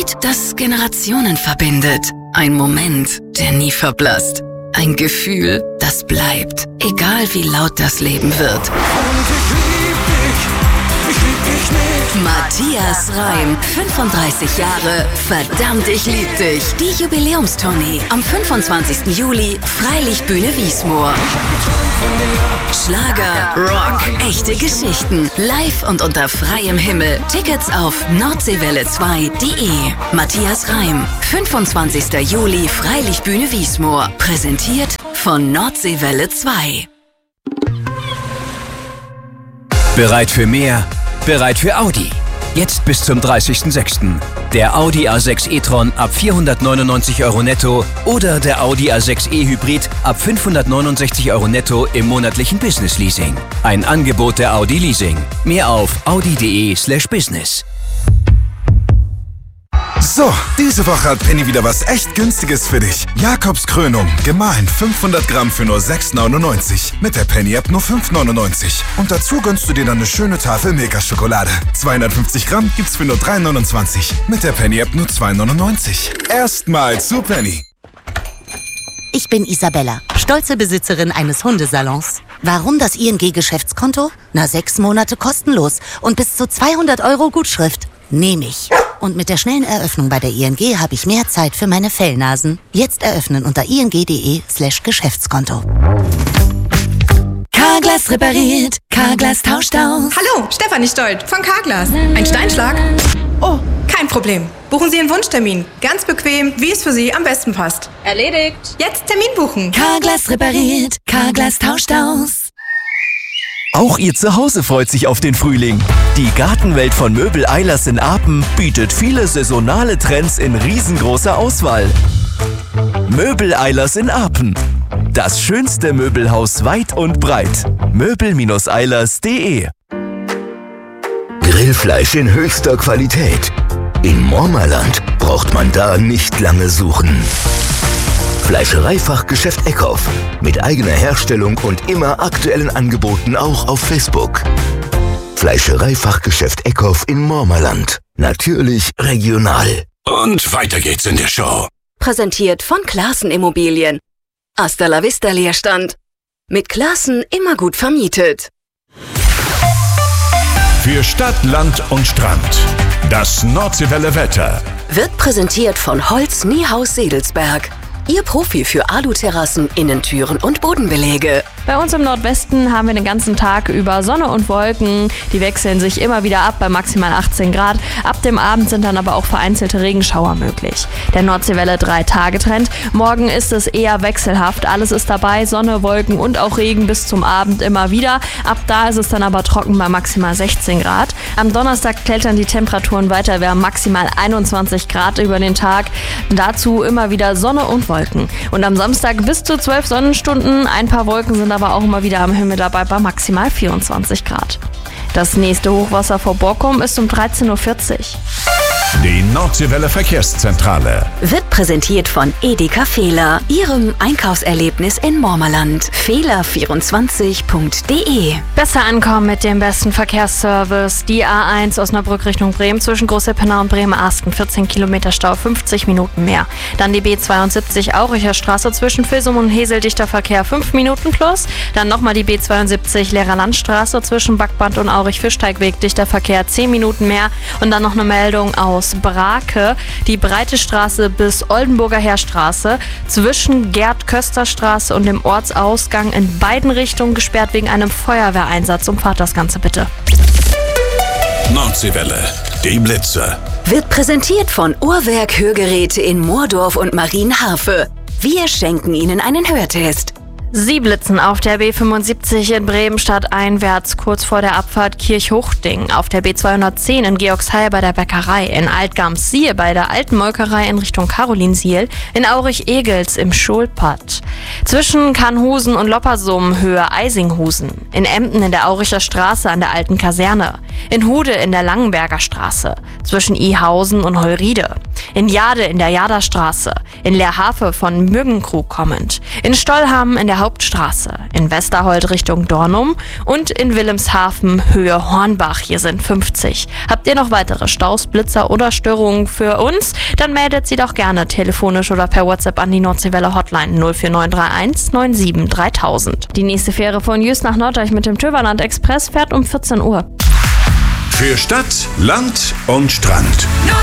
Lied, das Generationen verbindet. Ein Moment, der nie verblasst. Ein Gefühl, das bleibt, egal wie laut das Leben wird. Und ich lieb dich nicht. Matthias Reim, 35 Jahre, verdammt, ich lieb dich. Die Jubiläumstournee am 25. Juli, Freilichtbühne Wiesmoor. Schlager, Rock, echte Geschichten, live und unter freiem Himmel. Tickets auf nordseewelle2.de. Matthias Reim, 25. Juli, Freilichtbühne Wiesmoor. Präsentiert von Nordseewelle 2. Bereit für mehr? Bereit für Audi. Jetzt bis zum 30.06. Der Audi A6 e-tron ab 499 € netto oder der Audi A6 e-Hybrid ab 569 € netto im monatlichen Business-Leasing. Ein Angebot der Audi Leasing. Mehr auf audi.de/business. So, diese Woche hat Penny wieder was echt Günstiges für dich. Jakobs Krönung, gemahlen 500 Gramm für nur 6,99. Mit der Penny-App nur 5,99. Und dazu gönnst du dir dann eine schöne Tafel Milka-Schokolade. 250 Gramm gibt's für nur 3,29. Mit der Penny-App nur 2,99. Erstmal zu Penny. Ich bin Isabella, stolze Besitzerin eines Hundesalons. Warum das ING-Geschäftskonto? 6 Monate kostenlos und bis zu 200 € Gutschrift. Nehme ich. Und mit der schnellen Eröffnung bei der ING habe ich mehr Zeit für meine Fellnasen. Jetzt eröffnen unter ing.de/Geschäftskonto. Carglass repariert, Carglass tauscht aus. Hallo, Stefanie Stolt von Carglass. Ein Steinschlag? Oh, kein Problem. Buchen Sie Ihren Wunschtermin. Ganz bequem, wie es für Sie am besten passt. Erledigt. Jetzt Termin buchen. Carglass repariert, Carglass tauscht aus. Auch Ihr Zuhause freut sich auf den Frühling. Die Gartenwelt von Möbel Eilers in Apen bietet viele saisonale Trends in riesengroßer Auswahl. Möbel Eilers in Apen. Das schönste Möbelhaus weit und breit. möbel-eilers.de. Grillfleisch in höchster Qualität. In Mormerland braucht man da nicht lange suchen. Fleischereifachgeschäft Eckhoff. Mit eigener Herstellung und immer aktuellen Angeboten auch auf Facebook. Fleischereifachgeschäft Eckhoff in Mormerland. Natürlich regional. Und weiter geht's in der Show. Präsentiert von Classen Immobilien. Hasta la vista Leerstand. Mit Classen immer gut vermietet. Für Stadt, Land und Strand. Das Nordseewelle Wetter. Wird präsentiert von Holz Niehaus Sedelsberg. Ihr Profi für Aluterrassen, Innentüren und Bodenbeläge. Bei uns im Nordwesten haben wir den ganzen Tag über Sonne und Wolken. Die wechseln sich immer wieder ab bei maximal 18 Grad. Ab dem Abend sind dann aber auch vereinzelte Regenschauer möglich. Der Nordseewelle 3-Tage-Trend. Morgen ist es eher wechselhaft. Alles ist dabei, Sonne, Wolken und auch Regen bis zum Abend immer wieder. Ab da ist es dann aber trocken bei maximal 16 Grad. Am Donnerstag klettern die Temperaturen weiter. Wir haben maximal 21 Grad über den Tag. Dazu immer wieder Sonne und Wolken. Und am Samstag bis zu 12 Sonnenstunden. Ein paar Wolken sind aber auch immer wieder am Himmel dabei bei maximal 24 Grad. Das nächste Hochwasser vor Borkum ist um 13:40 Uhr. Die Nordseewelle Verkehrszentrale. Wird präsentiert von Edeka Fehler, Ihrem Einkaufserlebnis in Mormerland. Fehler24.de. Besser ankommen mit dem besten Verkehrsservice. Die A1 Osnabrück Richtung Bremen zwischen Großepenna und Bremen-Asten. 14 Kilometer Stau, 50 Minuten mehr. Dann die B72 Auricher Straße zwischen Filsum und Hesel, dichter Verkehr, 5 Minuten plus. Dann nochmal die B72 Lehrer-Landstraße zwischen Backband und Aurich-Fischteigweg, dichter Verkehr, 10 Minuten mehr. Und dann noch eine Meldung aus Brake, die Breite Straße bis Oldenburger Heerstraße zwischen Gerd-Köster-Straße und dem Ortsausgang in beiden Richtungen gesperrt wegen einem Feuerwehreinsatz. Umfahrt das Ganze bitte. Nordseewelle, die Blitze. Wird präsentiert von Uhrwerk Hörgeräte in Moordorf und Marienharfe. Wir schenken Ihnen einen Hörtest. Sie blitzen auf der B75 in Bremen stadteinwärts kurz vor der Abfahrt Kirchhuchting, auf der B210 in Georgsheil bei der Bäckerei, in Altgams-Siehe bei der Alten Molkerei in Richtung Karolinsiel, in Aurich-Egels im Schulpott, zwischen Kannhusen und Loppersum Höhe Eisinghusen, in Emden in der Auricher Straße an der Alten Kaserne, in Hude in der Langenberger Straße, zwischen Ihausen und Heuride, In Jade in der Jaderstraße, in Leerhafe von Müggenkrug kommend, in Stollham in der Hauptstraße, in Westerhold Richtung Dornum und in Wilhelmshaven Höhe Hornbach. Hier sind 50. Habt ihr noch weitere Staus, Blitzer oder Störungen für uns? Dann meldet sie doch gerne telefonisch oder per WhatsApp an die Nordseewelle Hotline 04931 97 3000. Die nächste Fähre von Jüst nach Norddeich mit dem Töverland Express fährt um 14 Uhr. Für Stadt, Land und Strand.